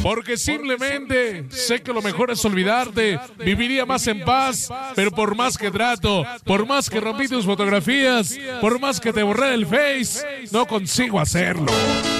porque simplemente sé que lo mejor es olvidarte. Viviría más en paz, pero por más que trato, por más que rompí tus fotografías, por más que te borré del Face, no consigo hacerlo.